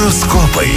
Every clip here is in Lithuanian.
Horoskopai.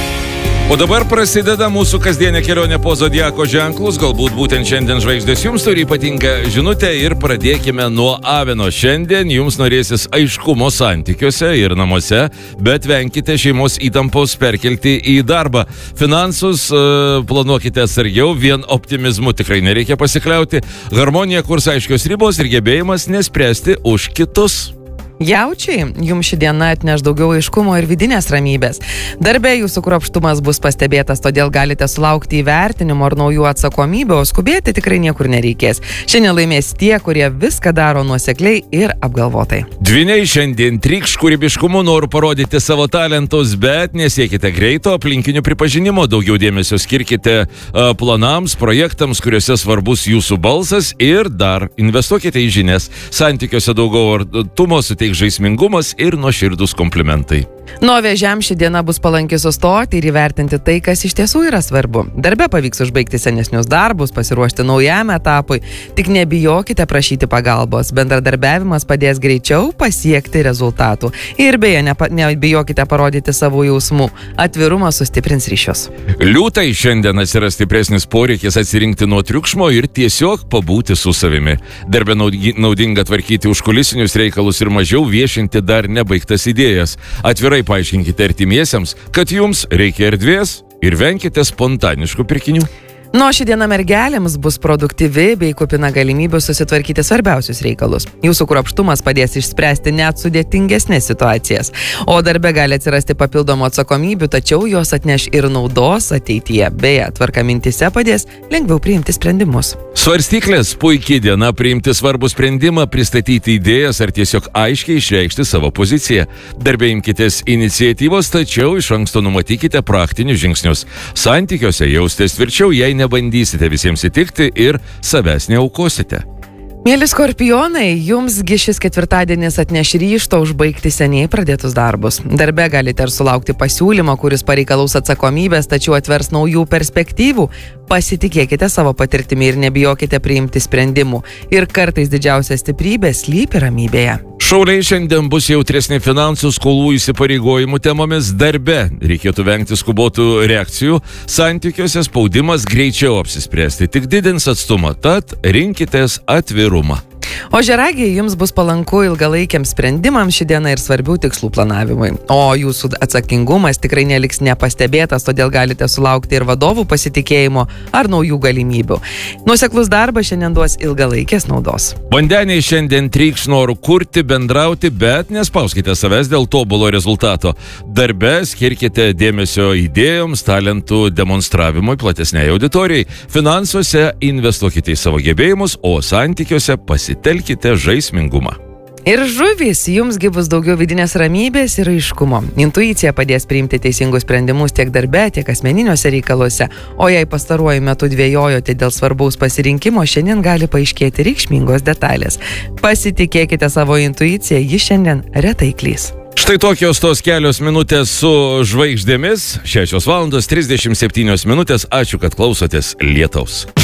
O dabar prasideda mūsų kasdienė kelionė po zodiako ženklus. Galbūt būtent šiandien žvaigždės jums turi ypatingą žinutę ir pradėkime nuo Avino. Šiandien jums norėsis aiškumo santykiuose ir namuose, bet venkite šeimos įtampos perkelti į darbą. Finansus planuokite atsargiau, vien optimizmu tikrai nereikia pasikliauti. Harmonija kurs aiškios ribos ir gebėjimas nespręsti už kitus. Jaučiai, jums ši diena atneš daugiau aiškumo ir vidinės ramybės. Darbe jūsų kruopštumas bus pastebėtas, todėl galite sulaukti įvertinimo ar naujų atsakomybių, o skubėti tikrai niekur nereikės. Šiandien laimės tie, kurie viską daro nuosekliai ir apgalvotai. Dvyniai, šiandien trykš kūrybiškumu, noriu parodyti savo talentus, bet nesiekite greito aplinkinių pripažinimo, daugiau dėmesio skirkite planams, projektams, kuriuose svarbus jūsų balsas ir dar investuokite į žinias. Santykiuose daugiau artumo suteiks žaismingumas ir nuoširdūs komplimentai. Nuo Vėžiam ši diena bus palanki sustoti ir įvertinti tai, kas iš tiesų yra svarbu. Darbe pavyks užbaigti senesnius darbus, pasiruošti naujam etapui, tik nebijokite prašyti pagalbos. Bendradarbiavimas padės greičiau pasiekti rezultatų. Ir beje, nebijokite parodyti savo jausmų. Atvirumas sustiprins ryšius. Liūtai, šiandien atsiras stipresnis poreikis atsirinkti nuo triukšmo ir tiesiog pabūti su savimi. Darbe naudinga tvarkyti užkulisinius reikalus ir mažiau viešinti dar nebaigtas idėjas. Atvirai paaiškinkite artimiesiems, kad jums reikia erdvės ir venkite spontaniškų pirkinių. Nuo ši diena mergelėms bus produktyvi bei kupina galimybių susitvarkyti svarbiausius reikalus. Jūsų kruopštumas padės išspręsti net sudėtingesnės situacijas. O darbe gali atsirasti papildomų atsakomybių, tačiau jos atneš ir naudos ateityje. Beje, tvarka mintise padės lengviau priimti sprendimus. Svarstyklės, puikiai diena priimti svarbų sprendimą, pristatyti idėjas ar tiesiog aiškiai išreikšti savo poziciją. Darbe imkitės iniciatyvos, tačiau iš anksto numatykite praktinius žingsnius. Santykiuose jaustės tvirčiau, jei nebandysite visiems įtikti ir savęs neaukosite. Mėly skorpionai, jumsgi šis ketvirtadienis atneš ryžto užbaigti seniai pradėtus darbus. Darbe galite ir sulaukti pasiūlymo, kuris pareikalaus atsakomybės, tačiau atvers naujų perspektyvų. Pasitikėkite savo patirtimi ir nebijokite priimti sprendimų. Ir kartais didžiausia stiprybė slypi ramybėje. Šauliai, šiandien bus jautresni finansų, skolų, įsipareigojimų temomis. Darbe reikėtų vengti skubotų reakcijų. Santykiuose spaudimas greičiau apsispręsti, tik didins atstumą, tad rinkitės atvirumą. Ožiaragiai, jums bus palanku ilgalaikiams sprendimams ši diena ir svarbių tikslų planavimui. O jūsų atsakingumas tikrai neliks nepastebėtas, todėl galite sulaukti ir vadovų pasitikėjimo ar naujų galimybių. Nuoseklus darbas šiandien duos ilgalaikės naudos. Vandeniai, šiandien trykš noru kurti, bendrauti, bet nespauskite savęs dėl tobulo rezultato. Darbe skirkite dėmesio idėjoms, talentų demonstravimui platesniai auditorijai. Finansuose investuokite į savo gebėjimus, o santykiuose pasitelkite žaismingumą. Ir žuvys, jumsgi bus daugiau vidinės ramybės ir aiškumo. Intuicija padės priimti teisingus sprendimus tiek darbe, tiek asmeniniuose reikaluose. O jei pastaruoju metu dvėjojote dėl svarbaus pasirinkimo, šiandien gali paaiškėti reikšmingos detalės. Pasitikėkite savo intuiciją, ji šiandien retai klys. Štai tokios tos kelios minutės su žvaigždėmis, 6:37. Ačiū, kad klausotės Lietaus.